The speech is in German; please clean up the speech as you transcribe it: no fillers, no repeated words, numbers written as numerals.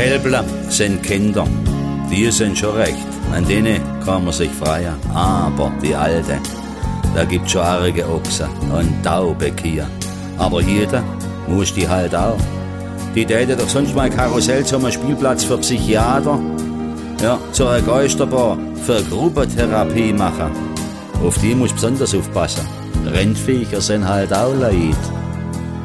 Kälbler sind Kinder, die sind schon recht, an denen kann man sich freien. Aber die Alte, da gibt's schon arge Ochsen und taube Kühe. Aber jeder muss die halt auch. Die täte doch sonst mal Karussell zum Spielplatz für Psychiater, ja, zur Geisterbahn, für Gruppentherapie machen. Auf die muss besonders aufpassen. Rindviecher sind halt auch Leid.